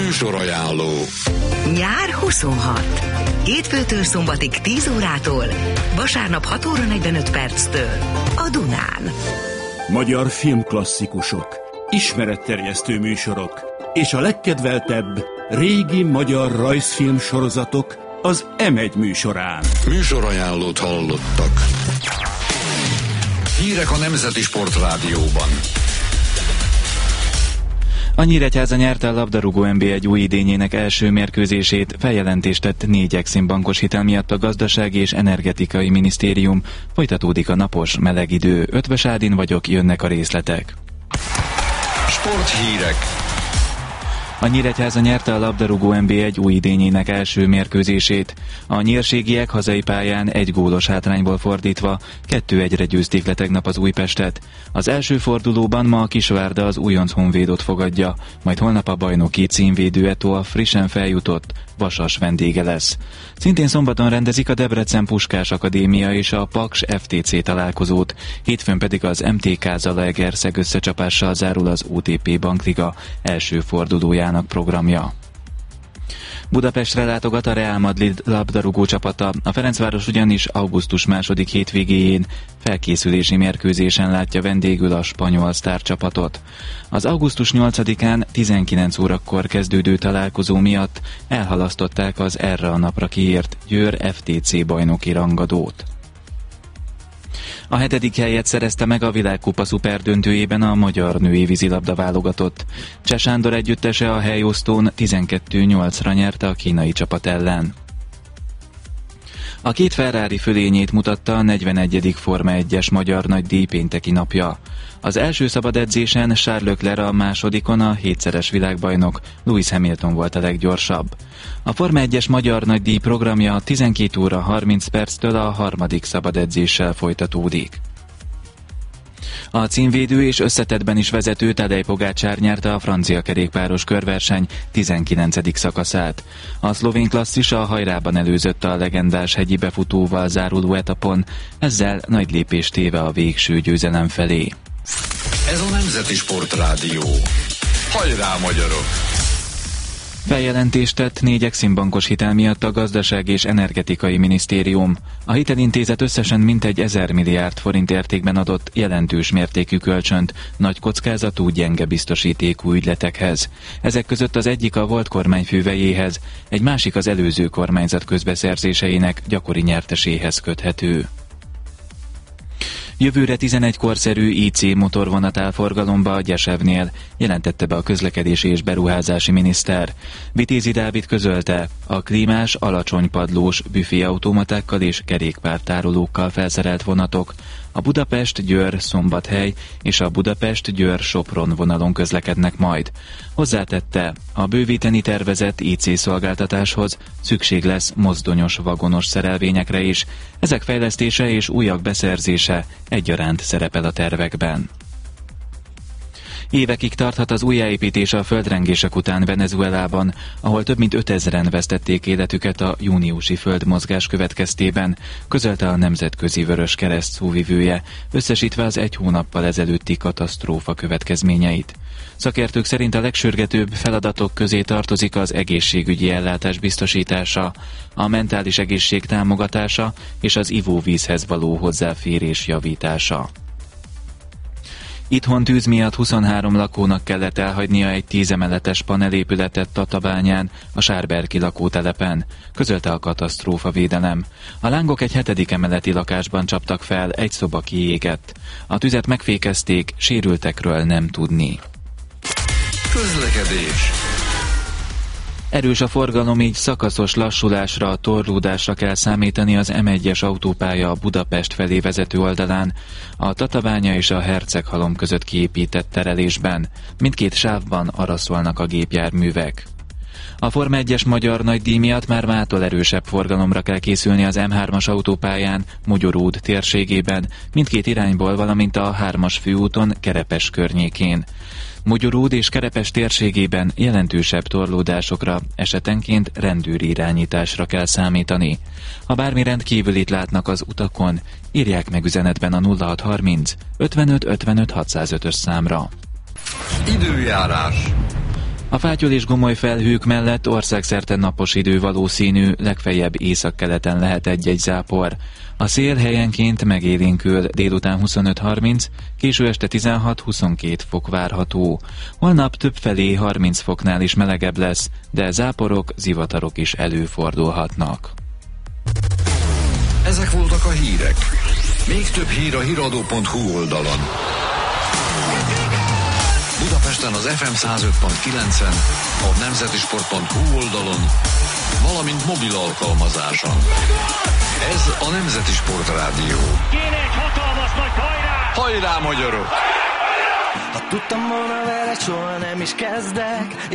Műsorajánló. Nyár 26. Hétfőtől szombatig 10 órától, vasárnap 6 óra 45 perctől a Dunán. Magyar filmklasszikusok, ismeretterjesztő műsorok és a legkedveltebb régi magyar rajzfilm sorozatok az M1 műsorán. Műsorajánlót hallottak. Hírek a Nemzeti Sportrádióban. A Nyíregyháza nyerte a labdarúgó NB1 új idényének első mérkőzését, feljelentést tett 4 Exim-bankos hitel miatt a Gazdasági és Energetikai Minisztérium. Folytatódik a napos, meleg idő. Ötvös Ádin vagyok, jönnek a részletek. Sporthírek. A Nyíregyháza nyerte a labdarúgó NB1 új idényének első mérkőzését. A nyírségiek hazai pályán 1 gólos hátrányból fordítva 2-1-re győzték le tegnap az Újpestet. Az első fordulóban ma a Kisvárda az újonc Honvédot fogadja, majd holnap a bajnoki címvédő Eto a frissen feljutott Vasas vendége lesz. Szintén szombaton rendezik a Debrecen Puskás Akadémia és a Paks FTC találkozót, hétfőn pedig az MTK Zalaegerszeg összecsapással zárul az OTP Bankliga első fordulójának programja. Budapestre látogat a Real Madrid labdarúgó csapata, a Ferencváros ugyanis augusztus második hétvégéjén felkészülési mérkőzésen látja vendégül a spanyol sztárcsapatot. Az augusztus 8-án 19 órakor kezdődő találkozó miatt elhalasztották az erre a napra kiírt Győr FTC bajnoki rangadót. A 7. helyet szerezte meg a Világkupa szuperdöntőjében a magyar női vízilabda válogatott. Cseh Sándor együttese a helyosztón 12-8-ra nyerte a kínai csapat ellen. A 2 Ferrari fölényét mutatta a 41. Forma 1-es magyar nagydíj pénteki napja. Az első szabad edzésen Charles Leclerc, a másodikon a 7-szeres világbajnok Lewis Hamilton volt a leggyorsabb. A Forma 1-es magyar nagydíj programja 12 óra 30 perctől a 3. szabad edzéssel folytatódik. A címvédő és összetettben is vezető Tadej Pogácsár nyerte a francia kerékpáros körverseny 19. szakaszát. A szlovén klasszis a hajrában előzött a legendás hegyi befutóval záruló etapon, ezzel nagy lépést téve a végső győzelem felé. Ez a Nemzeti Sportrádió. Hajrá, magyarok! Feljelentést tett 4 Exim-bankos hitel miatt a Gazdasági és Energetikai Minisztérium. A hitelintézet összesen mintegy 1000 milliárd forint értékben adott jelentős mértékű kölcsönt nagy kockázatú, gyenge biztosítékú ügyletekhez. Ezek között az egyik a volt kormányfővejéhez, egy másik az előző kormányzat közbeszerzéseinek gyakori nyerteséhez köthető. Jövőre 11 korszerű IC motorvonat áll forgalomba a Gyesevnél, jelentette be a közlekedési és beruházási miniszter. Vitézi Dávid közölte, a klímás, alacsony padlós büféautomatákkal és kerékpártárolókkal felszerelt vonatok a Budapest-Győr-Szombathely és a Budapest-Győr-Sopron vonalon közlekednek majd. Hozzátette, a bővíteni tervezett IC szolgáltatáshoz szükség lesz mozdonyos vagonos szerelvényekre is, ezek fejlesztése és újak beszerzése egyaránt szerepel a tervekben. Évekig tarthat az újjáépítés a földrengések után Venezuelában, ahol több mint 5000-en vesztették életüket a júniusi földmozgás következtében, közölte a Nemzetközi Vöröskereszt szóvivője, összesítve az 1 hónappal ezelőtti katasztrófa következményeit. Szakértők szerint a legsürgetőbb feladatok közé tartozik az egészségügyi ellátás biztosítása, a mentális egészség támogatása és az ivóvízhez való hozzáférés javítása. Itthon tűz miatt 23 lakónak kellett elhagynia egy 10 emeletes panelépületet Tatabányán, a Sárberki lakótelepen, közölte a katasztrófavédelem. A lángok egy 7. emeleti lakásban csaptak fel, egy szoba kiégett. A tüzet megfékezték, sérültekről nem tudni. Közlekedés. Erős a forgalom, így szakaszos lassulásra, torlódásra kell számítani az M1-es autópálya a Budapest felé vezető oldalán, a Tatabánya és a Herceghalom között kiépített terelésben. Mindkét sávban arra szólnak a gépjárművek. A Forma 1-es magyar nagydíj miatt már mától erősebb forgalomra kell készülni az M3-as autópályán, Mogyoród térségében, mindkét irányból, valamint a 3-as főúton Kerepes környékén. Mogyoród és Kerepes térségében jelentősebb torlódásokra, esetenként rendőri irányításra kell számítani. Ha bármi rendkívülit látnak az utakon, írják meg üzenetben a 0630 55 55 605-ös számra. Időjárás. A A fátyol és gomoly felhők mellett országszerte napos idő valószínű, legfeljebb északkeleten lehet egy-egy zápor. A szél helyenként megélénkül, délután 25-30, késő este 16-22 fok várható. Holnap többfelé 30 foknál is melegebb lesz, de záporok, zivatarok is előfordulhatnak. Ezek voltak a hírek. Még több hír a hiradó.hu oldalon. Budapesten az FM 105.9-en, a nemzetisport.hu oldalon, valamint mobil alkalmazáson. Ez a Nemzeti Sport Rádió. Kéne egy hatalmas nagy hajrá! Hajrá, magyarok! Ha tudtam volna vele, soha nem is kezdek.